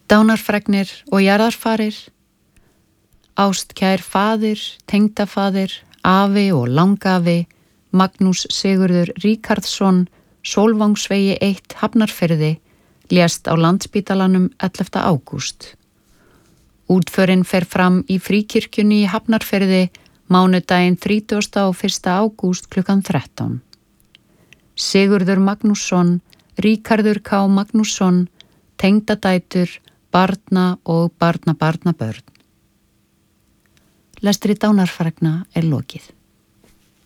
Dánarfregnir og jarðarfarir. Ástkær faðir, tengdafaðir, afi og langafi, Magnús Sigurður Ríkardsson, Sólvangsvegi 1 Hafnarfirði, lést á Landspítalanum 11. ágúst. Útförin fer fram í Fríkirkjunni í Hafnarfirði mánudaginn 31. ágúst klukkan 13. Sigurður Magnússon, Ríkarður K. Magnússon, tengdadætur, barna og barnabarnabörn. Lestri dánarfregna er lokið.